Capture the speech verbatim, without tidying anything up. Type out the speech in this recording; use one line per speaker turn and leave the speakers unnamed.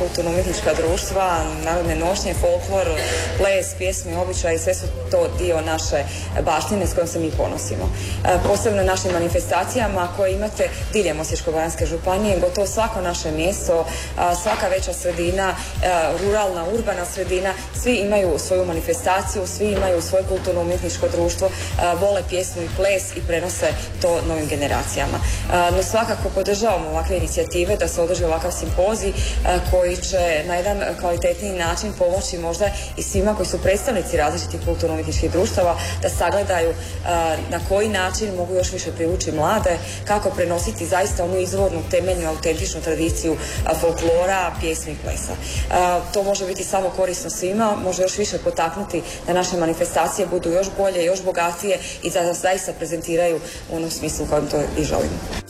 kulturno-umjetnička društva, narodne nošnje, folklor, ples, pjesme, običaji, sve su to dio naše baštine s kojom se mi ponosimo. Posebno našim manifestacijama koje imate diljem Osječko-baranjske županije, gotovo svako naše mjesto, svaka veća sredina, ruralna, urbana sredina, svi imaju svoju manifestaciju, svi imaju svoje kulturno-umjetničko društvo, vole pjesmu i ples i prenose to novim generacijama. No svakako podržavamo ovakve inicijative da se održi ovakav simpozij koji će na jedan kvalitetniji način pomoći možda i svima koji su predstavnici različitih kulturno-umjetničkih društava da sagledaju na koji način mogu još više privući mlade, kako prenositi zaista onu izvornu, temeljnu, autentičnu tradiciju folklora, pjesmi i plesa. To može biti samo korisno svima, može još više potaknuti da naše manifestacije budu još bolje, još bogatije i da zaista prezentiraju u onom smislu kojom to i želimo.